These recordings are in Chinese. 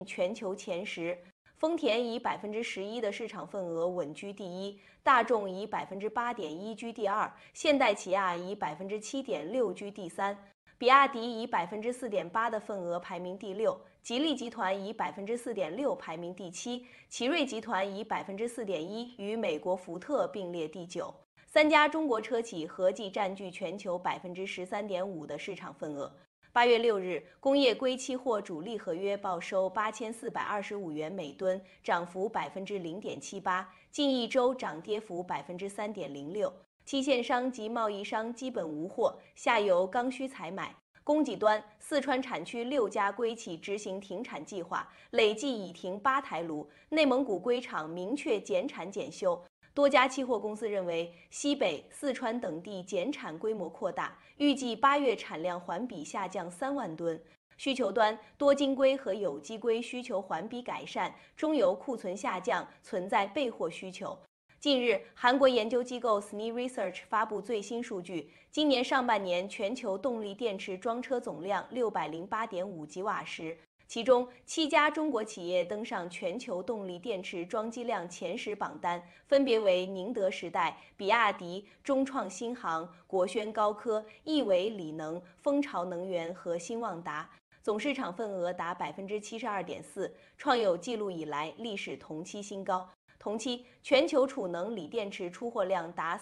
全球前十，丰田以11%的市场份额稳居第一，大众以8.1%居第二，现代起亚以7.6%居第三，比亚迪以4.8%的份额排名第六，吉利集团以4.6%排名第七，奇瑞集团以4.1%与美国福特并列第九。三家中国车企合计占据全球13.5%的市场份额。8月6日，工业硅期货主力合约报收8425元每吨，涨幅0.78%，近一周涨跌幅3.06%。期限商及贸易商基本无货，下游刚需采买。供给端，四川产区6家硅企执行停产计划，累计已停8台炉。内蒙古硅厂明确减产减休。多家期货公司认为，西北、四川等地减产规模扩大，预计8月产量环比下降3万吨。需求端，多晶硅和有机硅需求环比改善，中游库存下降，存在备货需求。近日，韩国研究机构 SNI Research 发布最新数据，今年上半年全球动力电池装车总量608.5吉瓦时。其中7家中国企业登上全球动力电池装机量前10榜单，分别为宁德时代、比亚迪、中创新航、国轩高科、亿纬锂能、蜂巢能源和兴旺达，总市场份额达72.4%，创有记录以来历史同期新高。同期，全球储能锂电池出货量达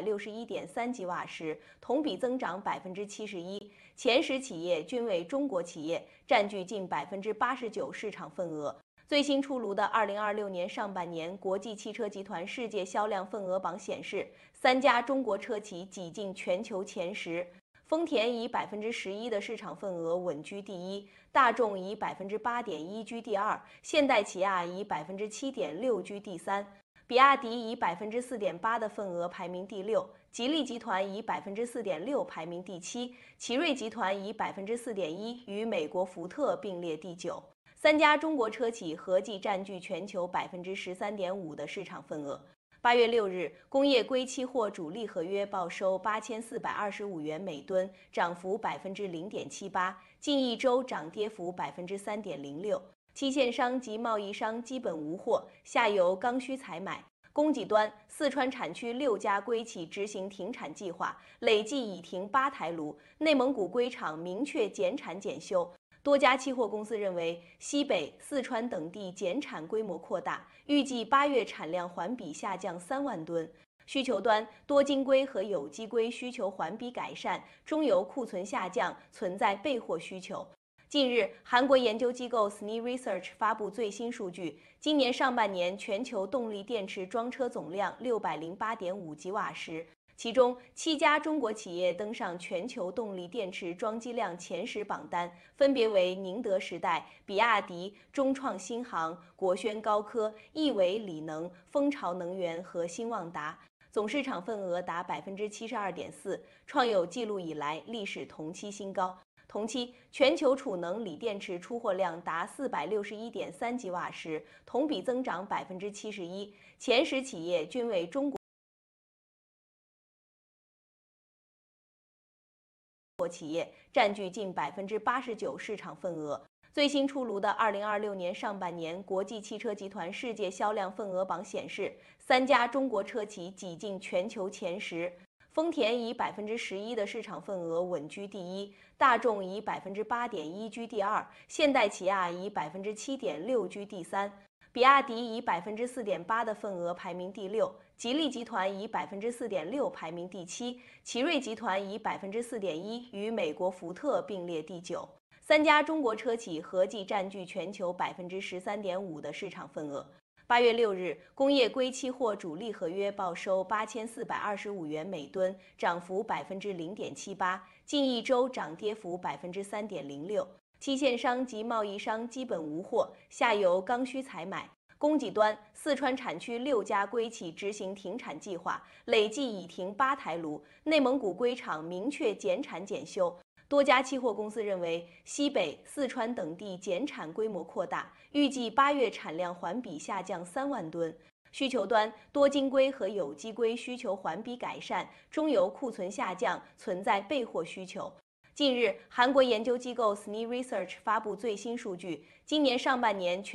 461.3吉瓦时，同比增长71%。前10企业均为中国企业，占据近89%市场份额。最新出炉的2026年上半年国际汽车集团世界销量份额榜显示，3家中国车企挤进全球前十。丰田以11%的市场份额稳居第一，大众以8.1%居第二，现代起亚以7.6%居第三，比亚迪以4.8%的份额排名第六，吉利集团以4.6%排名第七，奇瑞集团以4.1%与美国福特并列第九。三家中国车企合计占据全球13.5%的市场份额。8月6日，工业硅期货主力合约报收8425元每吨，涨幅0.78%，近一周涨跌幅3.06%。期限商及贸易商基本无货，下游刚需采买。供给端，四川产区6家硅企执行停产计划，累计已停8台炉。内蒙古硅厂明确减产减休。多家期货公司认为，西北、四川等地减产规模扩大，预计8月产量环比下降3万吨。需求端，多晶硅和有机硅需求环比改善，中游库存下降，存在备货需求。近日，韩国研究机构 SNI Research 发布最新数据，今年上半年全球动力电池装车总量608.5吉瓦时。其中7家中国企业登上全球动力电池装机量前10榜单，分别为宁德时代、比亚迪、中创新航、国轩高科、亿纬锂能、蜂巢能源和兴旺达，总市场份额达72.4%，创有记录以来历史同期新高。同期，全球储能锂电池出货量达461.3吉瓦时，同比增长71%。前10企业均为中国企业，占据近89%市场份额。最新出炉的2026年上半年国际汽车集团世界销量份额榜显示，3家中国车企挤进全球前十。丰田以11%的市场份额稳居第一，大众以8.1%居第二，现代起亚以7.6%居第三，比亚迪以4.8%的份额排名第六，吉利集团以4.6%排名第七，奇瑞集团以4.1%与美国福特并列第九。三家中国车企合计占据全球13.5%的市场份额。8月6日，工业硅期货主力合约报收8425元每吨，涨幅0.78%，近一周涨跌幅3.06%。期限商及贸易商基本无货，下游刚需采买。供给端，四川产区6家硅企执行停产计划，累计已停8台炉。内蒙古硅厂明确减产减休。多家期货公司认为，西北、四川等地减产规模扩大，预计8月产量环比下降3万吨。需求端，多晶硅和有机硅需求环比改善，中游库存下降，存在备货需求。 近日，韩国研究机构 SNI Research 发布最新数据，今年上半年全